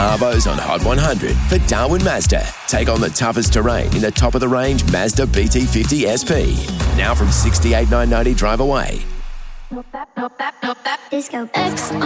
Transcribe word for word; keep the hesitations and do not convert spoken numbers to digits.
Arvo's on Hot one hundred for Darwin Mazda. Take on the toughest terrain in the top-of-the-range Mazda B T fifty S P. Now from sixty-eight thousand nine hundred ninety drive away. Disco X.